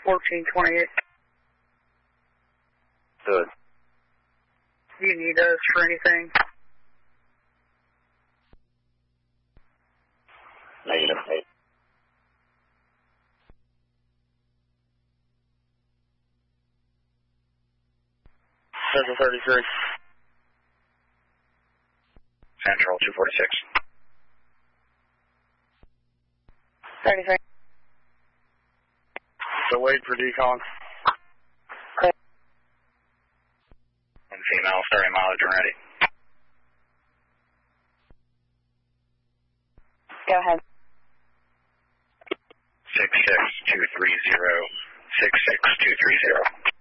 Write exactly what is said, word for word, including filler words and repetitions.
fourteen twenty-eight. Good. Do you need us for anything? Negative. Central thirty-three. Central two forty-six. thirty-three. So wait for decon. Okay. And female, starting mileage and ready. Go ahead. Six six two three zero. Six six two three zero.